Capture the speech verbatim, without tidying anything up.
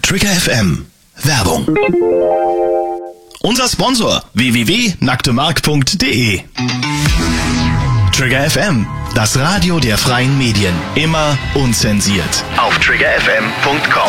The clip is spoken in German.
Trigger F M. Werbung. Unser Sponsor w w w punkt nacktemark punkt de. Trigger F M, das Radio der freien Medien. Immer unzensiert. Auf trigger f m punkt com.